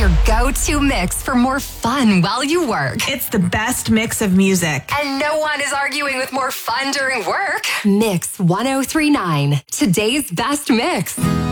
your go-to mix for more fun while you work. It's the best mix of music. And no one is arguing with more fun during work. Mix 1039, today's best mix.